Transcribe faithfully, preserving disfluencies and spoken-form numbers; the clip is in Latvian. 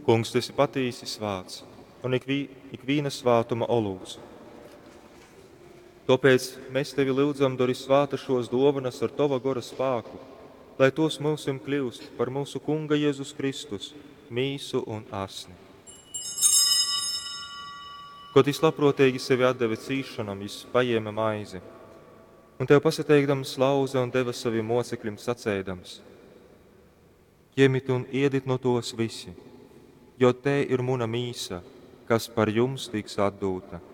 Kungs, tu esi patīsi svāts un ik, vī, ik vīna svātuma olūks. Tāpēc mēs tevi lūdzam, dori svāta šos dāvanas ar tava gora spēku, lai tos mūsim kļūst par mūsu Kunga Jēzus Kristus, mīsu un asni. Kad viņš labprātīgi sevi atdeva cīšanam, viņš paņēma maizi, un tev pasateikdams lauza un deva saviem mocekļiem sacēdams: ņemit un ēdiet no tos visi, jo te ir mana mīsa, kas par jums tiks atdota.